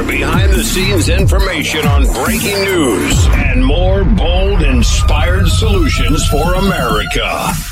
behind the scenes information on breaking news, and more bold, inspired solutions for America.